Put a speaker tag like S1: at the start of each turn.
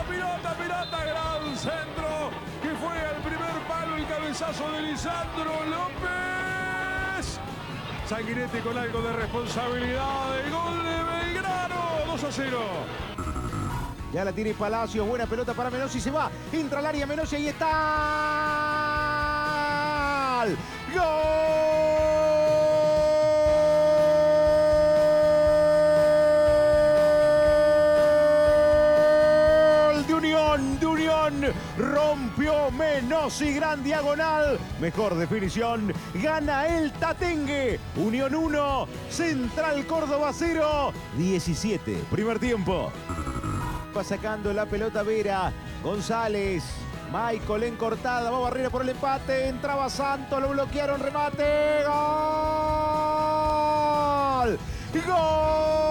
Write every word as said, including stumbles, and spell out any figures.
S1: la pilota, Pirata, gran centro, que fue al primer palo el cabezazo de Lisandro López. Sanguinetti con algo de responsabilidad, el gol de Belgrano, dos a cero.
S2: Ya la tiene Palacios, buena pelota para Menossi, se va, entra al área Menossi, ahí está. ¡Gol! De Unión, de Unión, rompió Menossi, gran diagonal, mejor definición, gana el Tatengue, Unión uno, Central Córdoba cero, diecisiete, primer tiempo. Va sacando la pelota Vera, González, Michael en cortada, va Barrera por el empate, entraba Santos, lo bloquearon, remate, ¡gol! ¡Gol!